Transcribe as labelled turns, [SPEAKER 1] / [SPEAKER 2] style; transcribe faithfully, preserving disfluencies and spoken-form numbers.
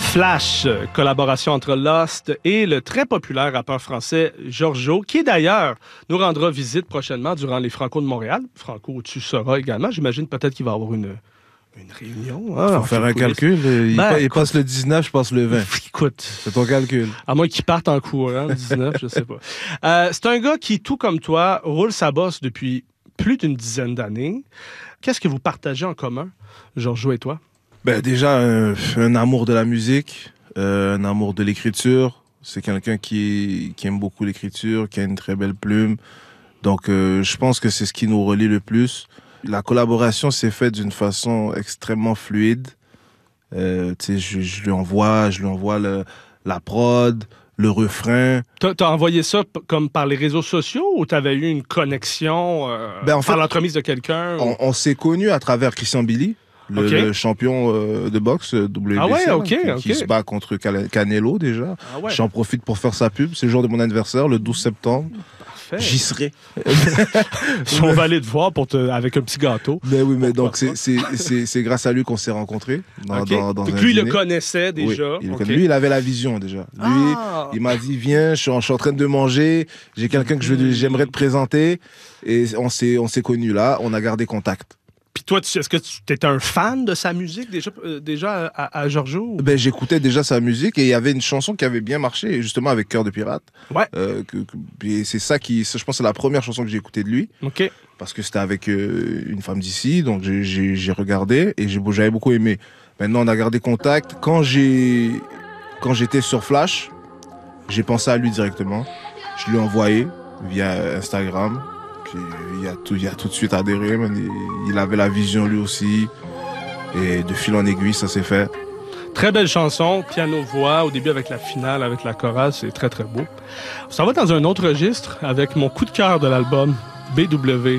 [SPEAKER 1] Flash, collaboration entre Lost et le très populaire rappeur français Georgeau, qui d'ailleurs nous rendra visite prochainement durant les Franco de Montréal. Franco, où tu seras également. J'imagine peut-être qu'il va y avoir une, une réunion.
[SPEAKER 2] Il hein, faut faire un calcul. Il, ben, il passe le dix-neuf, je passe le vingt.
[SPEAKER 1] Écoute.
[SPEAKER 2] C'est ton calcul.
[SPEAKER 1] À moins qu'il parte en courant, le dix-neuf, je sais pas. Euh, c'est un gars qui, tout comme toi, roule sa bosse depuis plus d'une dizaine d'années. Qu'est-ce que vous partagez en commun, Georgeau et toi?
[SPEAKER 2] Ben déjà, un, un amour de la musique, euh, un amour de l'écriture. C'est quelqu'un qui, qui aime beaucoup l'écriture, qui a une très belle plume. Donc, euh, je pense que c'est ce qui nous relie le plus. La collaboration s'est faite d'une façon extrêmement fluide. Euh, tu sais, je, je lui envoie, je lui envoie le, la prod, le refrain.
[SPEAKER 1] T'as, t'as envoyé ça p- comme par les réseaux sociaux ou t'avais eu une connexion euh,
[SPEAKER 2] ben, en fait,
[SPEAKER 1] par l'entremise de quelqu'un? Ou...
[SPEAKER 2] On, on s'est connus à travers Christian Billy. Le, okay. le champion euh, de boxe W B C,
[SPEAKER 1] ah ouais, okay,
[SPEAKER 2] qui,
[SPEAKER 1] okay.
[SPEAKER 2] qui se bat contre Canelo déjà.
[SPEAKER 1] Ah ouais.
[SPEAKER 2] J'en profite pour faire sa pub. C'est le jour de mon anniversaire, le douze septembre.
[SPEAKER 1] Parfait.
[SPEAKER 2] J'y serai.
[SPEAKER 1] On va aller te voir pour te, avec un petit gâteau.
[SPEAKER 2] Mais oui, mais donc c'est, c'est, c'est, c'est grâce à lui qu'on s'est rencontrés. Dans,
[SPEAKER 1] okay.
[SPEAKER 2] dans, dans
[SPEAKER 1] donc
[SPEAKER 2] un
[SPEAKER 1] lui,
[SPEAKER 2] dîner.
[SPEAKER 1] il le connaissait déjà.
[SPEAKER 2] Oui, il
[SPEAKER 1] okay.
[SPEAKER 2] Lui, il avait la vision déjà. Lui, ah. il m'a dit, viens, je suis, en, je suis en train de manger, j'ai quelqu'un que je, j'aimerais te présenter. Et on s'est, on s'est connus là, on a gardé contact.
[SPEAKER 1] Puis toi, tu, est-ce que tu étais un fan de sa musique déjà, euh, déjà à, à Georgeau?
[SPEAKER 2] Ben, j'écoutais déjà sa musique et il y avait une chanson qui avait bien marché, justement avec Cœur de pirate.
[SPEAKER 1] Ouais.
[SPEAKER 2] Euh, que, que, et c'est ça qui, je pense, c'est la première chanson que j'ai écoutée de lui.
[SPEAKER 1] OK.
[SPEAKER 2] Parce que c'était avec euh, une femme d'ici, donc j'ai, j'ai, j'ai regardé et j'ai, j'avais beaucoup aimé. Maintenant, on a gardé contact. Quand j'ai, quand j'étais sur Flash, j'ai pensé à lui directement. Je lui ai envoyé via Instagram. Puis il a tout, il a tout de suite adhéré. Il avait la vision lui aussi. Et de fil en aiguille, ça s'est fait.
[SPEAKER 1] Très belle chanson, piano-voix, au début avec la finale, avec la chorale, c'est très très beau. Ça va dans un autre registre avec mon coup de cœur de l'album, B W